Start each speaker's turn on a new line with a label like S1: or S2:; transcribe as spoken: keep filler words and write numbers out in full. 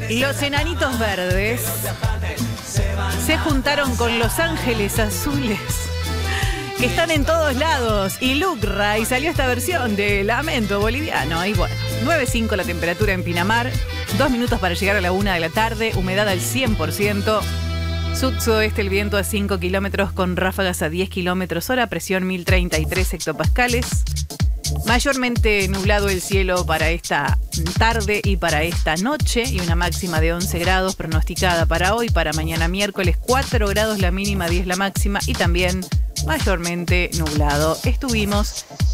S1: Los enanitos verdes se juntaron con los ángeles azules, que están en todos lados. Y Lucra, y salió esta versión de Lamento Boliviano. Y bueno, nueve cinco la temperatura en Pinamar. Dos minutos para llegar a la una de la tarde. Humedad al cien por ciento. Sud-sudoeste el viento a cinco kilómetros con ráfagas a diez kilómetros hora. Presión mil treinta y tres hectopascales. Mayormente nublado el cielo para esta tarde y para esta noche, y una máxima de once grados pronosticada para hoy. Para mañana miércoles cuatro grados la mínima, diez la máxima, y también mayormente nublado. Estuvimos